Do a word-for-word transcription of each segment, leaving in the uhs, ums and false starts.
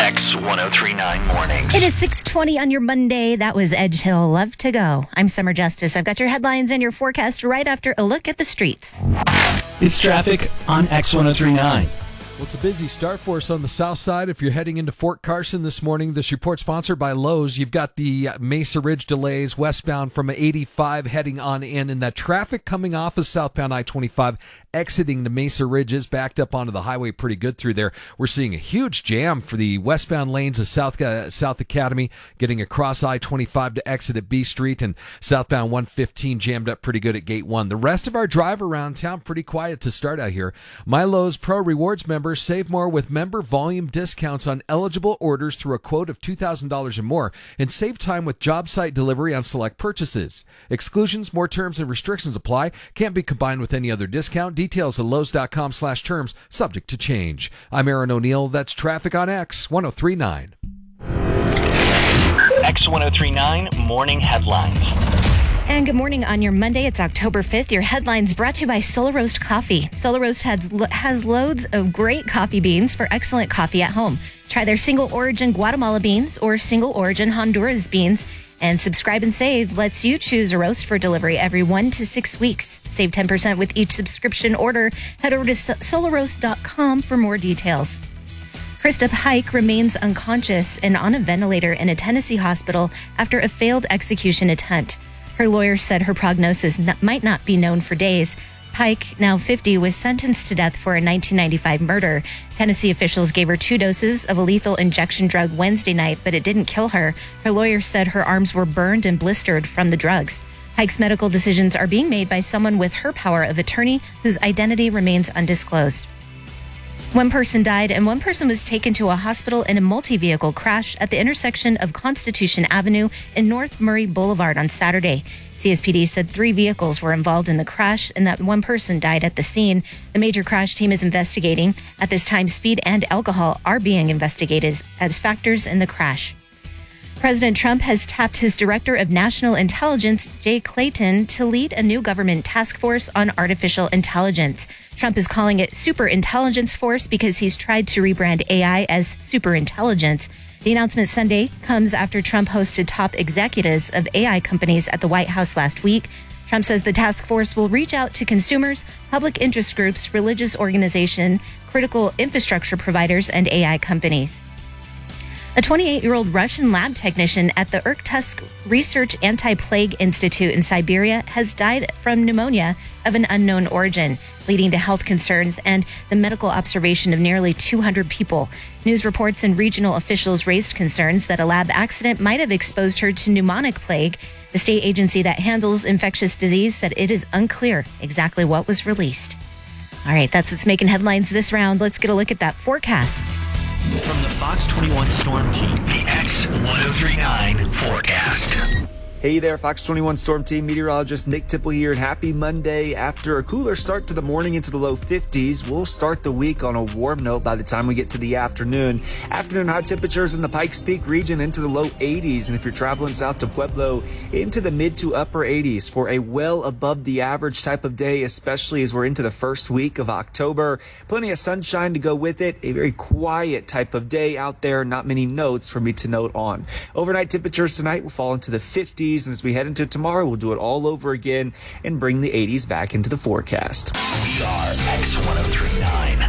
X ten thirty-nine Mornings. It is six twenty on your Monday. That was Edge Hill, Love to Go. I'm Summer Justice. I've got your headlines and your forecast right after a look at the streets. It's traffic on X ten thirty-nine. Well, it's a busy start for us on the south side. If you're heading into Fort Carson this morning, this report sponsored by Lowe's. You've got the Mesa Ridge delays westbound from eighty-five heading on in, and that traffic coming off of southbound I twenty-five exiting the Mesa Ridge is backed up onto the highway pretty good through there. We're seeing a huge jam for the westbound lanes of South uh, South Academy, getting across I twenty-five to exit at B Street, and southbound one fifteen jammed up pretty good at Gate one. The rest of our drive around town pretty quiet to start out here. My Lowe's Pro Rewards members save more with member volume discounts on eligible orders through a quote of two thousand dollars or more, and save time with job site delivery on select purchases. Exclusions, more terms and restrictions apply. Can't be combined with any other discount. Details at Lowe's.com slash terms, subject to change. I'm Aaron O'Neill. That's traffic on X ten thirty-nine. X ten thirty-nine Morning Headlines. And good morning on your Monday. It's October fifth. Your headlines brought to you by Solar Roast Coffee. Solar Roast has, has loads of great coffee beans for excellent coffee at home. Try their single origin Guatemala beans or single origin Honduras beans. And Subscribe and Save lets you choose a roast for delivery every one to six weeks. Save ten percent with each subscription order. Head over to solar roast dot com for more details. Krista Pike remains unconscious and on a ventilator in a Tennessee hospital after a failed execution attempt. Her lawyer said her prognosis n- might not be known for days. Pike, now fifty, was sentenced to death for a nineteen ninety-five murder. Tennessee officials gave her two doses of a lethal injection drug Wednesday night, but it didn't kill her. Her lawyer said her arms were burned and blistered from the drugs. Pike's medical decisions are being made by someone with her power of attorney, whose identity remains undisclosed. One person died and one person was taken to a hospital in a multi-vehicle crash at the intersection of Constitution Avenue and North Murray Boulevard on Saturday. C S P D said three vehicles were involved in the crash and that one person died at the scene. The major crash team is investigating. At this time, speed and alcohol are being investigated as factors in the crash. President Trump has tapped his Director of National Intelligence, Jay Clayton, to lead a new government task force on artificial intelligence. Trump is calling it Super Intelligence Force because he's tried to rebrand A I as super intelligence. The announcement Sunday comes after Trump hosted top executives of A I companies at the White House last week. Trump says the task force will reach out to consumers, public interest groups, religious organizations, critical infrastructure providers, and A I companies. A twenty-eight-year-old Russian lab technician at the Irkutsk Research Anti-Plague Institute in Siberia has died from pneumonia of an unknown origin, leading to health concerns and the medical observation of nearly two hundred people. News reports and regional officials raised concerns that a lab accident might have exposed her to pneumonic plague. The state agency that handles infectious disease said it is unclear exactly what was released. All right, that's what's making headlines this round. Let's get a look at that forecast. From the Fox twenty-one Storm Team, The X ten thirty-nine Forecast. Hey there, Fox twenty-one Storm Team meteorologist Nick Tipple here, and happy Monday. After a cooler start to the morning into the low fifties, we'll start the week on a warm note by the time we get to the afternoon. Afternoon high temperatures in the Pikes Peak region into the low eighties, and if you're traveling south to Pueblo, into the mid to upper eighties for a well above the average type of day, especially as we're into the first week of October. Plenty of sunshine to go with it. A very quiet type of day out there. Not many notes for me to note on. Overnight temperatures tonight will fall into the fifties. And as we head into tomorrow, we'll do it all over again and bring the eighties back into the forecast. We are X ten thirty-nine.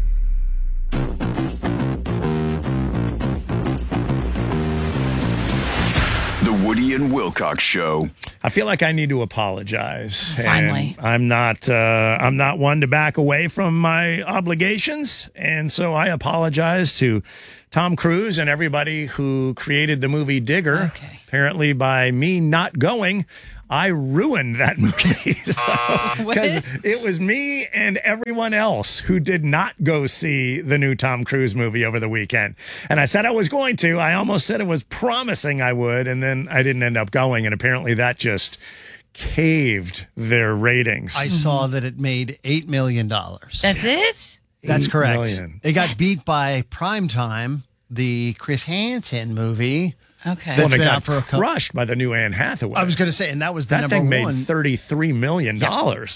The Woody and Wilcox Show. I feel like I need to apologize. Finally. And I'm not uh, I'm not one to back away from my obligations, and so I apologize to Tom Cruise and everybody who created the movie Digger. Okay. Apparently, by me not going, I ruined that movie. Because it was me and everyone else who did not go see the new Tom Cruise movie over the weekend. And I said I was going to. I almost said it was promising I would, and then I didn't end up going. And apparently that just caved their ratings. I saw that it made eight million dollars. That's it? That's Eight correct. million. It got beat by Primetime, the Chris Hansen movie. Okay. That's Well, it been got out for a couple. crushed by the new Anne Hathaway. I was going to say, and that was the that number thing made one. thirty-three million dollars.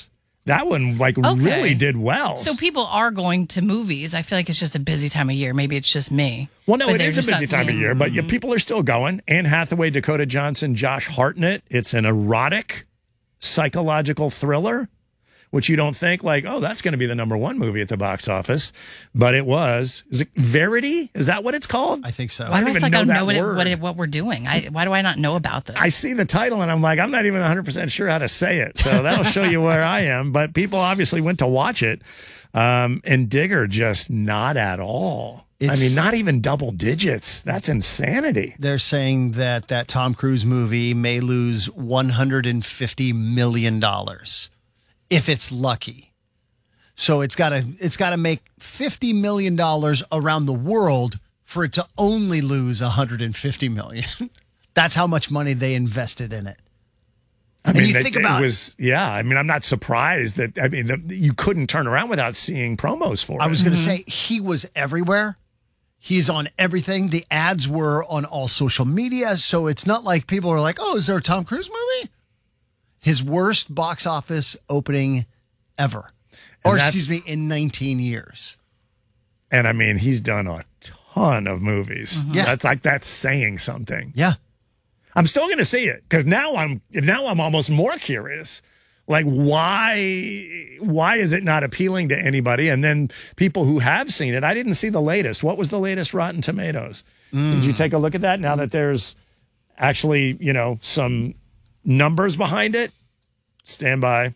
That one like Okay. really did well. So people are going to movies. I feel like it's just a busy time of year. Maybe it's just me. Well, no, But it they're is a just busy not time of seeing- year, but yeah, people are still going. Anne Hathaway, Dakota Johnson, Josh Hartnett. It's an erotic psychological thriller, which you don't think like, oh, that's going to be the number one movie at the box office. But it was. Is it Verity? Is that what it's called? I think so. I don't I even feel like know I don't that know what, it, word. what, it, what we're doing. I, why do I not know about this? I see the title and I'm like, I'm not even one hundred percent sure how to say it. So that'll show you where I am. But people obviously went to watch it. Um, and Digger just not at all. I It's- mean, not even double digits. That's insanity. They're saying that that Tom Cruise movie may lose one hundred fifty million dollars if it's lucky. So it's got to it's got to make fifty million dollars around the world for it to only lose one hundred fifty million dollars. That's how much money they invested in it. I And mean, you it, think it about- was, yeah. I mean, I'm not surprised that, I mean, the, you couldn't turn around without seeing promos for it. I was going to say he was everywhere. He's on everything. The ads were on all social media. So it's not like people are like, oh, is there a Tom Cruise movie? His worst box office opening ever. And Or that- excuse me, in nineteen years. And I mean, he's done a ton of movies. Yeah. That's like, that's saying something. Yeah. I'm still going to see it because now I'm, now I'm almost more curious. Like, why, why is it not appealing to anybody? And then people who have seen it, I didn't see the latest. What was the latest Rotten Tomatoes? Did you take a look at that now that there's actually, you know, some numbers behind it? Stand by.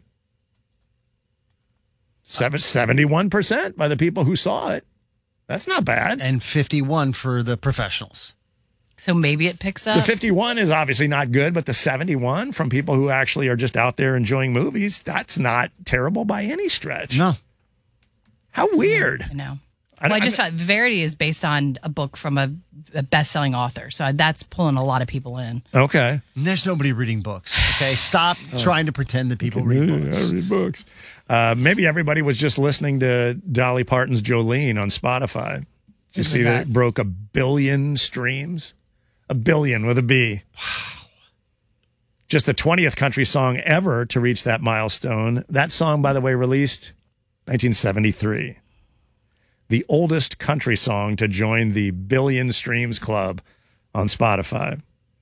Seven, seventy-one percent by the people who saw it. That's not bad. And fifty-one for the professionals. so maybe it picks up. The fifty-one is obviously not good, but the seventy-one from people who actually are just out there enjoying movies, that's not terrible by any stretch. No. How weird. I know. I- well, I I- just thought Verity is based on a book from a, a best-selling author, so that's pulling a lot of people in. Okay. And there's nobody reading books. Okay. Stop trying to pretend that people read books. I read books. Uh, maybe everybody was just listening to Dolly Parton's Jolene on Spotify. Did you see that? that? It broke a billion streams? A billion with a B. Wow. Just the twentieth country song ever to reach that milestone. That song, by the way, released nineteen seventy-three. The oldest country song to join the billion streams club on Spotify.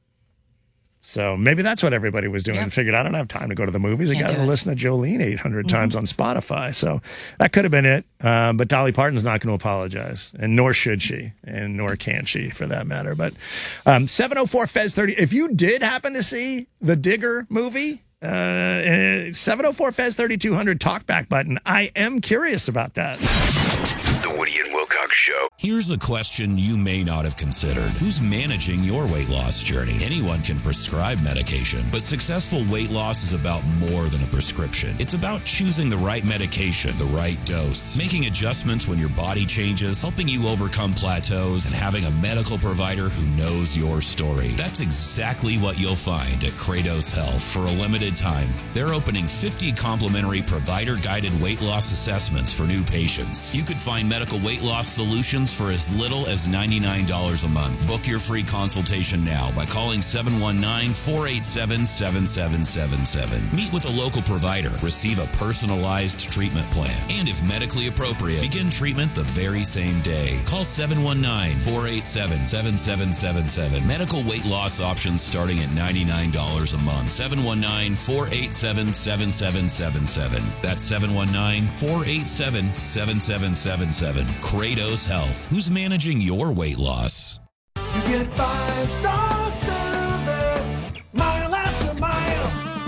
So maybe that's what everybody was doing. Yeah. And figured, I don't have time to go to the movies. I Can't got to do it. listen to Jolene eight hundred Mm-hmm. times on Spotify. So that could have been it. Um, but Dolly Parton's not going to apologize, and nor should she, and nor can she for that matter. But um, seven oh four Fez thirty. If you did happen to see the Digger movie, uh, seven oh four Fez thirty-two hundred talkback button. I am curious about that. The Woody and Wilcox Show. Here's a question you may not have considered. Who's managing your weight loss journey? Anyone can prescribe medication, but successful weight loss is about more than a prescription. It's about choosing the right medication, the right dose, making adjustments when your body changes, helping you overcome plateaus, and having a medical provider who knows your story. That's exactly what you'll find at Kratos Health. For a limited time, they're opening fifty complimentary provider-guided weight loss assessments for new patients. You could find medical weight loss solutions for as little as ninety-nine dollars a month. Book your free consultation now by calling seven one nine, four eight seven, seven seven seven seven. Meet with a local provider. Receive a personalized treatment plan. And if medically appropriate, begin treatment the very same day. Call seven one nine, four eight seven, seven seven seven seven. Medical weight loss options starting at ninety-nine dollars a month. seven one nine, four eight seven, seven seven seven seven. That's seven one nine, four eight seven, seven seven seven seven. Kratos Health. Who's managing your weight loss? You get five star service, mile after mile.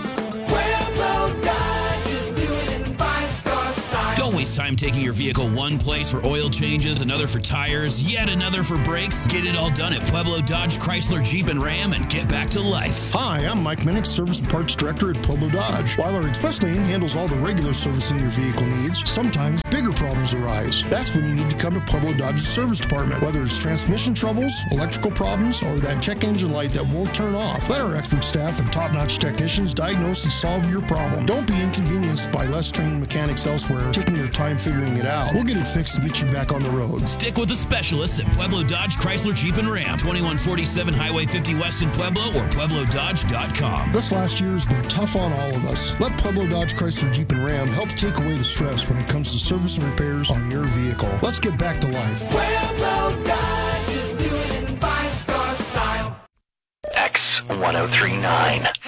Pueblo Dodge is doing it in five star style. Don't waste time taking your vehicle one place for oil changes, another for tires, yet another for brakes. Get it all done at Pueblo Dodge, Chrysler, Jeep, and Ram and get back to life. Hi, I'm Mike Minnick, Service and Parts Director at Pueblo Dodge. While our express lane handles all the regular servicing your vehicle needs, sometimes bigger problems arise. That's when you need to come to Pueblo Dodge's service department. Whether it's transmission troubles, electrical problems, or that check engine light that won't turn off, let our expert staff and top-notch technicians diagnose and solve your problem. Don't be inconvenienced by less trained mechanics elsewhere taking their time figuring it out, we'll get it fixed to get you back on the road. Stick with the specialists at Pueblo Dodge, Chrysler, Jeep, and Ram. twenty-one forty-seven Highway fifty West in Pueblo or Pueblo Dodge dot com. This last year has been tough on all of us. Let Pueblo Dodge, Chrysler, Jeep, and Ram help take away the stress when it comes to service and repairs on your vehicle. Let's get back to life. Pueblo Dodge is doing it in five-star style. X ten thirty-nine.